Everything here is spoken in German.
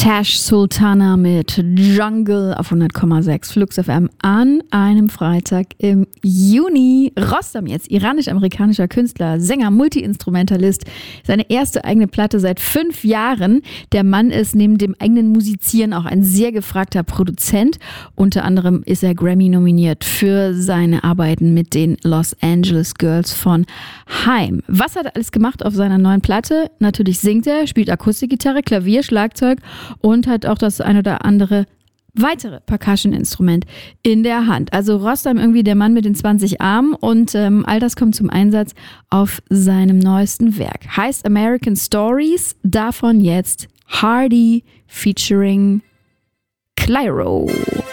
Tash Sultana mit Jungle auf 100,6 Flux FM an einem Freitag im Juni. Rostam jetzt, iranisch-amerikanischer Künstler, Sänger, Multi-Instrumentalist. Seine erste eigene Platte seit 5 Jahren. Der Mann ist neben dem eigenen Musizieren auch ein sehr gefragter Produzent. Unter anderem ist er Grammy nominiert für seine Arbeiten mit den Los Angeles Girls von Haim. Was hat er alles gemacht auf seiner neuen Platte? Natürlich singt er, spielt Akustikgitarre, Klavier, Schlagzeug und hat auch das ein oder andere weitere Percussion-Instrument in der Hand. Also Rostam irgendwie der Mann mit den 20 Armen und all das kommt zum Einsatz auf seinem neuesten Werk. Heißt American Stories, davon jetzt Hardy featuring Clyro.